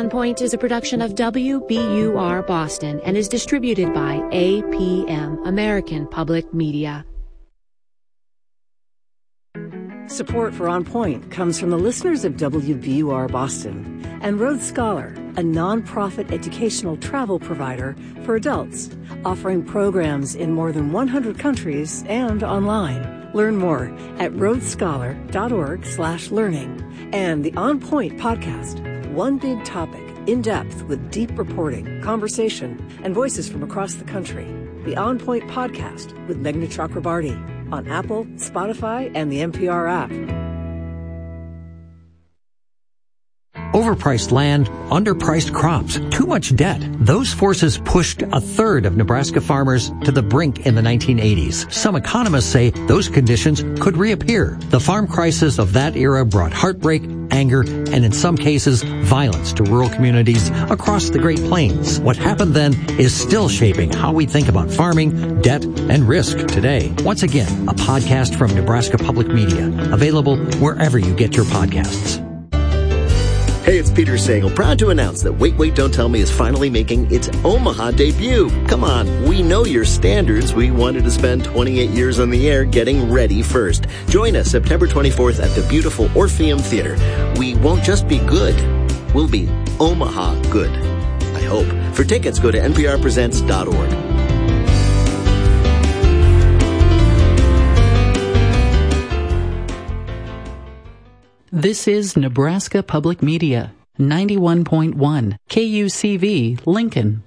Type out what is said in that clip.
On Point is a production of WBUR Boston and is distributed by APM, American Public Media. Support for On Point comes from the listeners of WBUR Boston and Rhodes Scholar, a nonprofit educational travel provider for adults, offering programs in more than 100 countries and online. Learn more at rhodesscholar.org/learning. And the On Point podcast, one big topic, in depth with deep reporting, conversation, and voices from across the country. The On Point podcast with Meghna Chakrabarty on Apple, Spotify, and the NPR app. Overpriced land, underpriced crops, too much debt. Those forces pushed a third of Nebraska farmers to the brink in the 1980s. Some economists say those conditions could reappear. The farm crisis of that era brought heartbreak, anger, and in some cases, violence to rural communities across the Great Plains. What happened then is still shaping how we think about farming, debt, and risk today. Once again, a podcast from Nebraska Public Media, available wherever you get your podcasts. Hey, it's Peter Sagal, proud to announce that Wait, Wait, Don't Tell Me is finally making its Omaha debut. Come on, we know your standards. We wanted to spend 28 years on the air getting ready first. Join us September 24th at the beautiful Orpheum Theater. We won't just be good, we'll be Omaha good, I hope. For tickets, go to nprpresents.org. This is Nebraska Public Media, 91.1 KUCV, Lincoln.